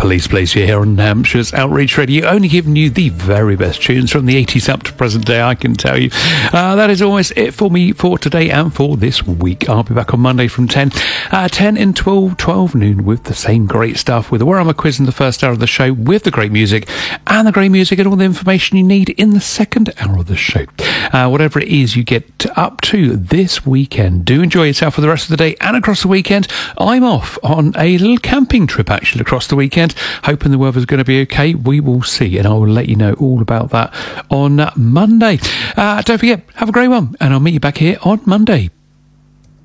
Police Place here on Hampshire's Outreach Radio, only giving you the very best tunes from the 80s up to present day, I can tell you. That is always it for me for today and for this week. I'll be back on Monday from 10 and 12 noon with the same great stuff, with the Where Am I quiz in the first hour of the show, with the great music and all the information you need in the second hour of the show. Whatever it is you get up to this weekend, do enjoy yourself for the rest of the day and across the weekend. I'm off on a little camping trip actually across the weekend, hoping the weather's going to be okay. We will see, and I will let you know all about that on Monday. Don't forget, have a great one, and I'll meet you back here on Monday.